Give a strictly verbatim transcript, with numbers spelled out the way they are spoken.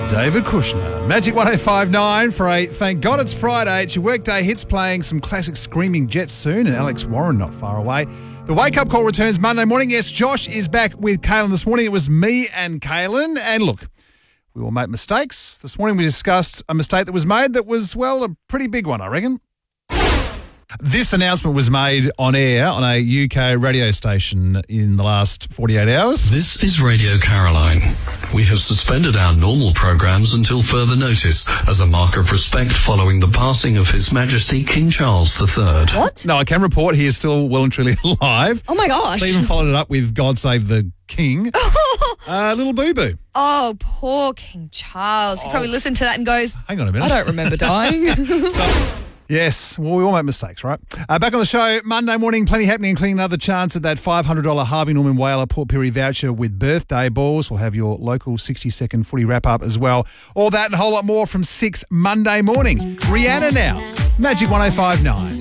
David Kushner. Magic one oh five point nine for a Thank God It's Friday. It's your workday hits, playing some classic Screaming Jets soon, and Alex Warren not far away. The wake-up call returns Monday morning. Yes, Josh is back with Kaylin this morning. It was me and Kaylin. And look, we all make mistakes. This morning we discussed a mistake that was made that was, well, a pretty big one, I reckon. This announcement was made on air on a U K radio station in the last forty-eight hours. This is Radio Caroline. We have suspended our normal programmes until further notice as a mark of respect following the passing of His Majesty King Charles the Third. What? No, I can report he is still well and truly alive. Oh, my gosh. They even followed it up with God Save the King. uh, little boo-boo. Oh, poor King Charles. He Oh. probably listened to that and goes, Hang on a minute. I don't remember dying. So, yes, well, we all make mistakes, right? Uh, back on the show, Monday morning, plenty happening, including another chance at that five hundred dollars Harvey Norman Whaler Port Pirie voucher with birthday balls. We'll have your local sixty-second footy wrap-up as well. All that and a whole lot more from six Monday morning. Rihanna now, Magic one oh five point nine.